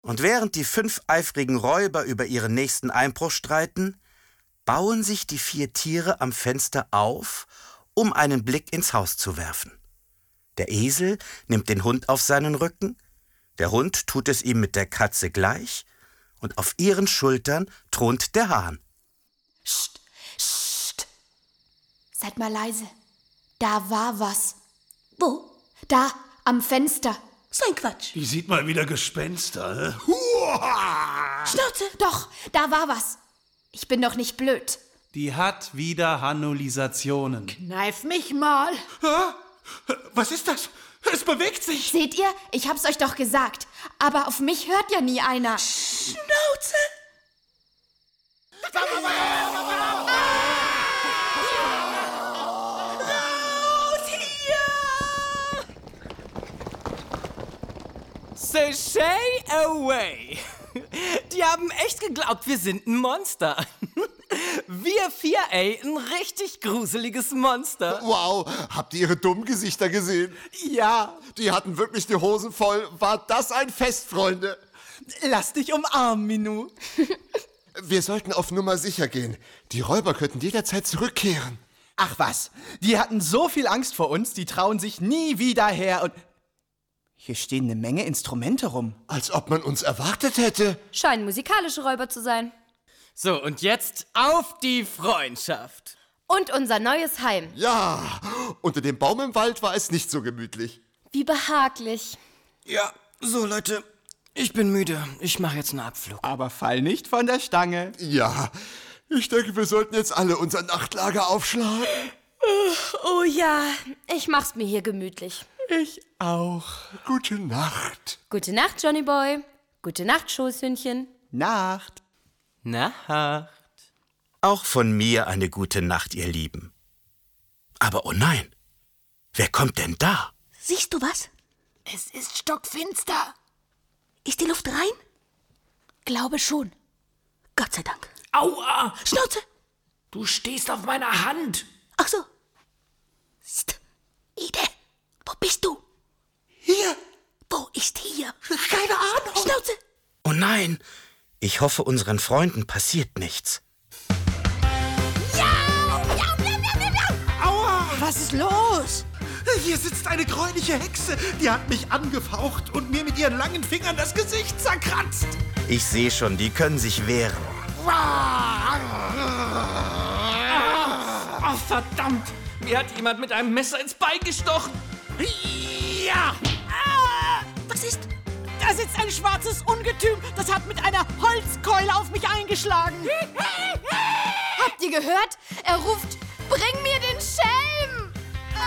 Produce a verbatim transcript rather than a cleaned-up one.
Und während die fünf eifrigen Räuber über ihren nächsten Einbruch streiten, bauen sich die vier Tiere am Fenster auf, um einen Blick ins Haus zu werfen. Der Esel nimmt den Hund auf seinen Rücken, der Hund tut es ihm mit der Katze gleich, und auf ihren Schultern thront der Hahn. Psst, psst. Seid mal leise. Da war was. Wo? Da, am Fenster. So ein Quatsch. Die sieht mal wieder Gespenster, ne? Schnauze! Doch, da war was. Ich bin doch nicht blöd. Die hat wieder Hannulisationen. Kneif mich mal. Was ist das? Es bewegt sich. Seht ihr? Ich hab's euch doch gesagt. Aber auf mich hört ja nie einer. Schnauze! Raus hier! Sashay away! Die haben echt geglaubt, wir sind ein Monster. Wir vier, ey, ein richtig gruseliges Monster. Wow, habt ihr ihre dummen Gesichter gesehen? Ja. Die hatten wirklich die Hosen voll. War das ein Fest, Freunde? Lass dich umarmen, Minou. Wir sollten auf Nummer sicher gehen. Die Räuber könnten jederzeit zurückkehren. Ach was, die hatten so viel Angst vor uns, die trauen sich nie wieder her und... Hier stehen eine Menge Instrumente rum. Als ob man uns erwartet hätte. Scheinen musikalische Räuber zu sein. So, und jetzt auf die Freundschaft. Und unser neues Heim. Ja, unter dem Baum im Wald war es nicht so gemütlich. Wie behaglich. Ja, so Leute, ich bin müde. Ich mache jetzt einen Abflug. Aber fall nicht von der Stange. Ja, ich denke, wir sollten jetzt alle unser Nachtlager aufschlagen. Oh ja, ich mach's mir hier gemütlich. Ich auch. Gute Nacht. Gute Nacht, Johnny Boy. Gute Nacht, Schoßhündchen. Nacht. Nacht. Auch von mir eine gute Nacht, ihr Lieben. Aber oh nein, wer kommt denn da? Siehst du was? Es ist stockfinster. Ist die Luft rein? Glaube schon. Gott sei Dank. Aua! Schnauze! Du stehst auf meiner Hand. Ach so. Psst. Ide, wo bist du? Hier. Wo ist hier? Keine Ahnung. Schnauze! Oh nein, ich hoffe, unseren Freunden passiert nichts. Aua! Was ist los? Hier sitzt eine gräuliche Hexe. Die hat mich angefaucht und mir mit ihren langen Fingern das Gesicht zerkratzt. Ich sehe schon, die können sich wehren. Oh, verdammt! Mir hat jemand mit einem Messer ins Bein gestochen. Ja! Was ist? Da sitzt ein schwarzes Ungetüm. Das hat mit einer Holzkeule auf mich eingeschlagen. Habt ihr gehört? Er ruft, bring mir den Schelm!